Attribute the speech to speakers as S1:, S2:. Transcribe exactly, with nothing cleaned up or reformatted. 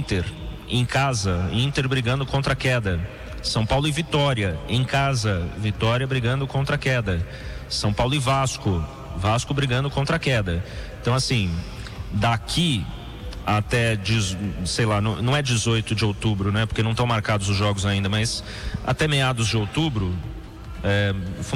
S1: Inter, em casa, Inter brigando contra a queda. São Paulo e Vitória, em casa, Vitória brigando contra a queda. São Paulo e Vasco, Vasco brigando contra a queda. Então, assim, daqui até, sei lá, não é dezoito de outubro, né? Porque não estão marcados os jogos ainda, mas até meados de outubro, é,